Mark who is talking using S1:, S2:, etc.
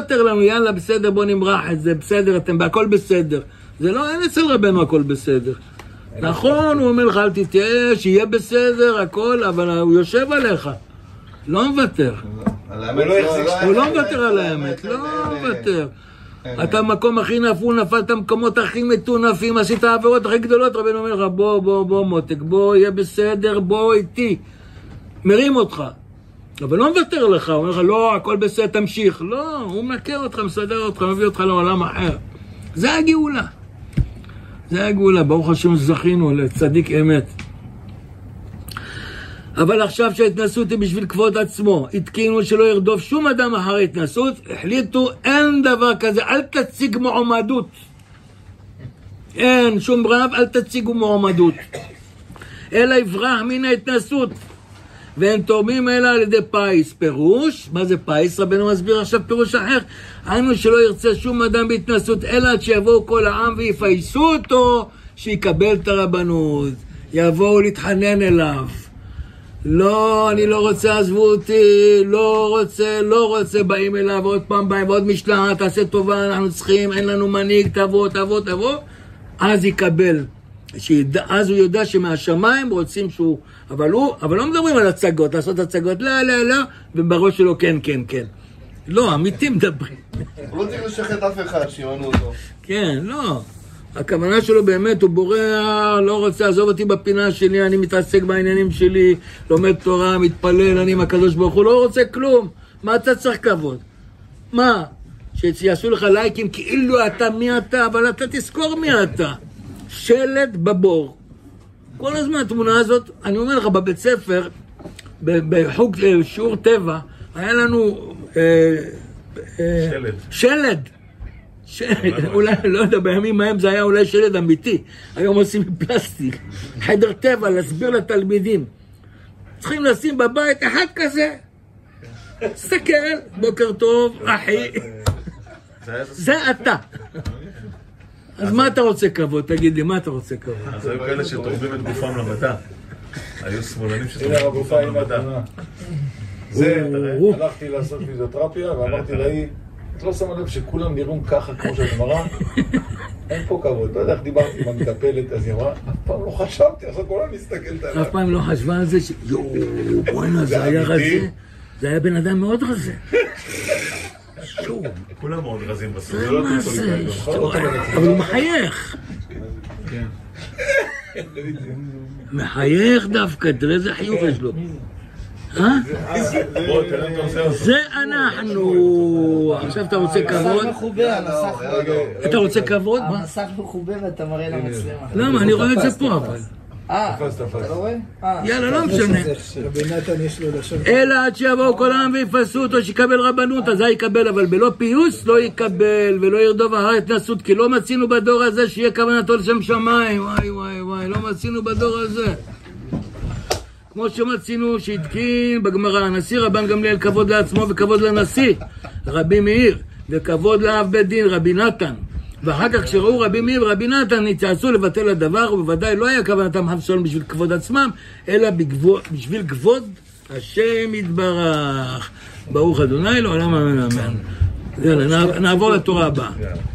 S1: מוותר לנו, יאללה בסדר בוא נמרח את זה, בסדר אתם בהכל בסדר. זה לא, אין אצל רבנו הכל בסדר. נכון, הוא אומר לך אל תתייאש, יהיה בסדר הכל, אבל הוא יושב עליך. לא מוותר. הוא לא מוותר על האמת, לא מוותר. אתה במקום הכי נפול, נפלת במקומות הכי מטונפים, עשית העבירות הכי גדולות, רבנו אומר לך בוא מותק, בוא יהיה בסדר, בוא איתי. מרים אותך. אבל לא מוותר לך, הוא אומר לך לא, הכל בסדר, תמשיך. לא, הוא מכיר אותך, מסדר אותך, מביא אותך לעולם אחר. זה הגאולה. זה הגאולה, ברוך השם זכינו לצדיק אמת. אבל עכשיו שההתנסות היא בשביל כבוד עצמו, התקינו שלא ירדוף שום אדם אחרי התנסות, החליטו אין דבר כזה, אל תציג מועמדות. אין שום רב, אל תציגו מועמדות. אלא יברח מן ההתנסות. והם תורמים אלא על ידי פייס. פירוש, מה זה פייס? רבנו מסביר עכשיו פירוש אחר. היינו שלא ירצה שום אדם בהתנסות, אלא עד שיבואו כל העם ויפייסו אותו, שיקבל את הרבנות. יבואו להתחנן אליו. לא, אני לא רוצה, עזבו אותי, לא רוצה, באים אליו, עוד פעם באים, ועוד משלחת, תעשה טובה, אנחנו צריכים, אין לנו מנהיג, תבוא, אז יקבל. אז הוא יודע שמהשמיים רוצים שהוא, אבל לא מדברים על הצגות, לעשות הצגות, לא, ובראש שלו כן. לא, אמיתי מדברים.
S2: הוא לא צריך לשחט אף אחד, שימנו אותו.
S1: כן, לא. הכוונה שלו באמת, הוא בורח, לא רוצה, עזוב אותי בפינה שלי, אני מתעסק בעניינים שלי, לומד תורה, מתפלל, אני עם הקדוש ברוך הוא, לא רוצה כלום. מה אתה צריך כבוד? מה? שיעשו לך לייקים כאילו אתה מי אתה, אבל אתה תזכור מי אתה. שלט בבור. כל הזמן התמונה הזאת, אני אומר לך, בבית ספר, בחוג שיעור טבע, היה לנו שלד. אולי, לא יודע, בימים ההם זה היה אולי שלד אמיתי. היום עושים פלסטיק. חדר טבע, להסביר לתלמידים. צריכים לשים בבית אחד כזה. סתכל, בוקר טוב, אחי. זה אתה. אז מה אתה רוצה כבוד? תגיד לי, מה אתה רוצה כבוד?
S3: אז היו כאלה שתורמים את גופם למדע. היו שמאלנים שתורמים את גופם למדע.
S4: זה, הלכתי לעשות פיזיותרפיה ואמרתי לה, את לא שמה לב שכולם נראים ככה כמו שאת מראה? אין פה כבוד, לא יודע איך דיברתי עם המטפלת, אז היא אמרה, אף פעם לא חשבתי, עכשיו כולם מסתכלת עליו.
S1: אף פעם לא חשבה על זה בואנה, זה היה רזה. זה היה בן אדם מאוד רזה.
S3: כולם מאוד רזים בסוף.
S1: זה מה זה? אבל הוא מחייך. מחייך דווקא, תראה איזה חיוך יש לו. זה אנחנו. עכשיו אתה רוצה כבוד? אתה רוצה כבוד?
S5: המסך מחובה ואתה מראה למצלמה.
S1: למה? אני רואה את זה פה אבל.
S4: תפס.
S5: אתה לא רואה?
S1: יאללה, לא משנה. אלא עד שיבואו כל העם ויפסו אותו, שיקבל רבנות, אז זה יקבל, אבל בלא פיוס לא יקבל, ולא ירדוף אחר התנסות, כי לא מצינו בדור הזה שיהיה כוונתו לשם שמיים. וואי, לא מצינו בדור הזה. כמו שמצינו שהתקין בגמרא, הנשיא רבן גמליאל כבוד לעצמו וכבוד לנשיא, רבי מאיר, וכבוד לאב בית דין, רבי נתן. ואחר כך כשראו רבי מאיר ורבי נתן התייעצו לבטל הדבר, ובוודאי לא היה כוונתם חס ושלום בשביל כבוד עצמם, אלא בשביל כבוד השם יתברך. ברוך ה' לעולם אמן. יאללה, נעבור לתורה הבאה.